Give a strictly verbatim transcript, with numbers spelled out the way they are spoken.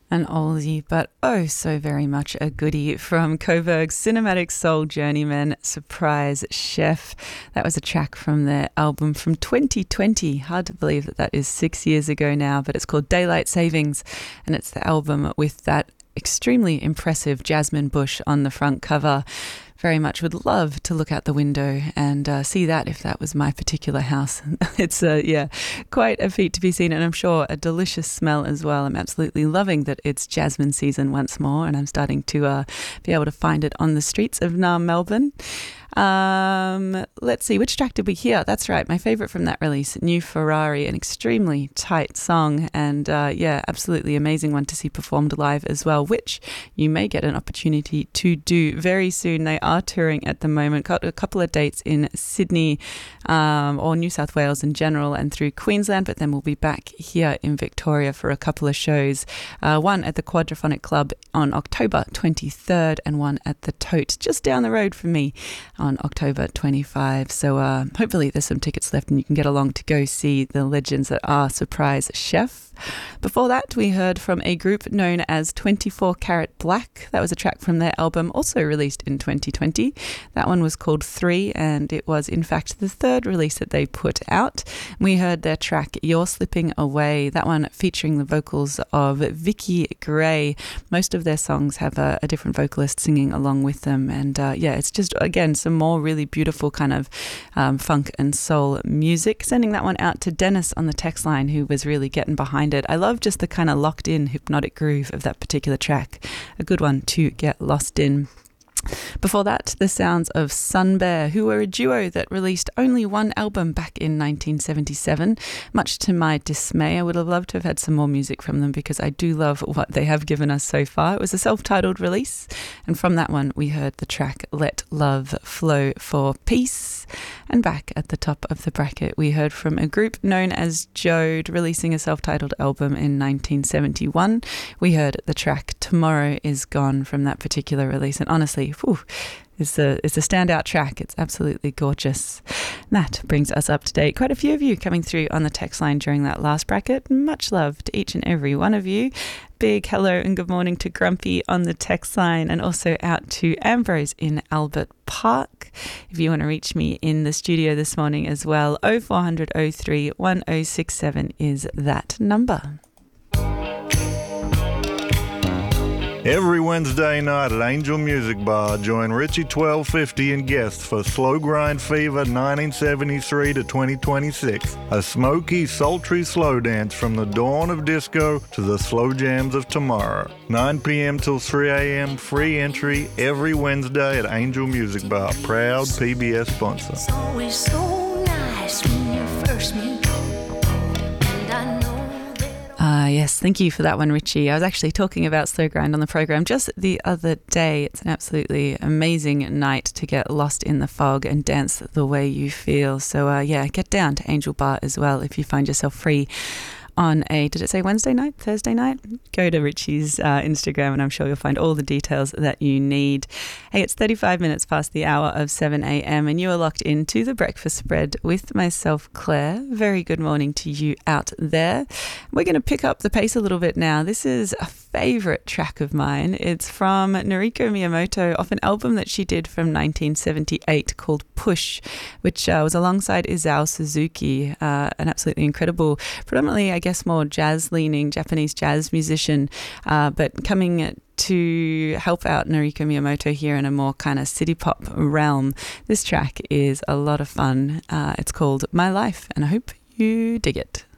An oldie, but oh so very much a goodie from Coburg's Cinematic Soul Journeyman, Surprise Chef. That was a track from their album from twenty twenty. Hard to believe that that is six years ago now, but it's called Daylight Savings, and it's the album with that extremely impressive jasmine bush on the front cover. Very much would love to look out the window and uh, see that if that was my particular house. It's, uh, yeah, quite a feat to be seen, and I'm sure a delicious smell as well. I'm absolutely loving that it's jasmine season once more, and I'm starting to uh, be able to find it on the streets of Naarm, Melbourne. Um, let's see, which track did we hear? That's right, my favourite from that release, New Ferrari, an extremely tight song, and uh, yeah, absolutely amazing one to see performed live as well, which you may get an opportunity to do very soon. They are touring at the moment, got a couple of dates in Sydney um, or New South Wales in general and through Queensland, but then we'll be back here in Victoria for a couple of shows, uh, one at the Quadraphonic Club on October twenty-third and one at the Tote just down the road from me on October twenty-fifth. So uh, hopefully there's some tickets left and you can get along to go see the legends that are Surprise Chef. Before that, we heard from a group known as twenty-four Karat Black. That was a track from their album, also released in twenty twenty. That one was called Three, and it was in fact the third release that they put out. We heard their track You're Slipping Away, that one featuring the vocals of Vicky Gray. Most of their songs have a, a different vocalist singing along with them, and uh, yeah, it's just, again, some more really beautiful kind of um, funk and soul music. Sending that one out to Dennis on the text line, who was really getting behind it. I love just the kind of locked in hypnotic groove of that particular track. A good one to get lost in. Before that, the sounds of Sun Bear, who were a duo that released only one album back in nineteen seventy-seven. Much to my dismay, I would have loved to have had some more music from them because I do love what they have given us so far. It was a self-titled release, and from that one we heard the track Let Love Flow for Peace. And back at the top of the bracket, we heard from a group known as Jode, releasing a self-titled album in nineteen seventy-one. We heard the track Tomorrow Is Gone from that particular release, and honestly, whew, it's a, it's a standout track. It's absolutely gorgeous. That brings us up to date. Quite a few of you coming through on the text line during that last bracket. Much love to each and every one of you. Big hello and good morning to Grumpy on the text line, and also out to Ambrose in Albert Park. If you want to reach me in the studio this morning as well, oh four hundred oh three one oh six seven is that number. Every Wednesday night at Angel Music Bar, join Richie twelve fifty and guests for Slow Grind Fever nineteen seventy-three to twenty twenty-six, a smoky, sultry slow dance from the dawn of disco to the slow jams of tomorrow. nine p.m. till three a.m., free entry every Wednesday at Angel Music Bar, proud P B S sponsor. It's always so nice when you first meet. Ah, uh, yes, thank you for that one, Richie. I was actually talking about Slow Grind on the program just the other day. It's an absolutely amazing night to get lost in the fog and dance the way you feel. So, uh, yeah, get down to Angel Bar as well if you find yourself free on a, did it say Wednesday night, Thursday night? Go to Richie's uh, Instagram and I'm sure you'll find all the details that you need. Hey, it's thirty-five minutes past the hour of seven a.m. and you are locked into The Breakfast Spread with myself, Claire. Very good morning to you out there. We're going to pick up the pace a little bit now. This is a favourite track of mine. It's from Noriko Miyamoto off an album that she did from nineteen seventy-eight called Push, which uh, was alongside Isao Suzuki, uh, an absolutely incredible, predominantly, I guess, more jazz-leaning Japanese jazz musician, uh, but coming to help out Noriko Miyamoto here in a more kind of city pop realm. This track is a lot of fun. Uh, it's called My Life, and I hope you dig it.